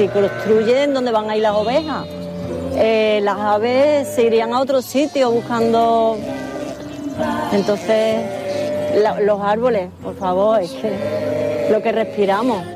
si construyen, ¿dónde van a ir las ovejas? Las aves se irían a otro sitio buscando. Entonces, los árboles, por favor, es que lo que respiramos.